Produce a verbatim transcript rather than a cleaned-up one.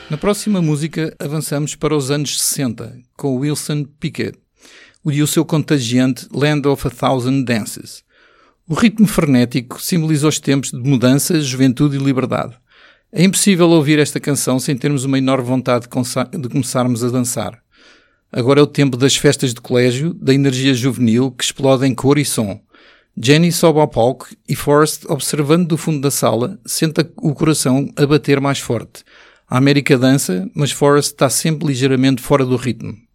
Na próxima música avançamos para os anos sessenta, com Wilson Pickett e o seu contagiante Land of a Thousand Dances. O ritmo frenético simboliza os tempos de mudança, juventude e liberdade. É impossível ouvir esta canção sem termos uma enorme vontade de começarmos a dançar. Agora é o tempo das festas de colégio, da energia juvenil que explode em cor e som. Jenny sobe ao palco e Forrest, observando do fundo da sala, sente o coração a bater mais forte. A América dança, mas Forrest está sempre ligeiramente fora do ritmo.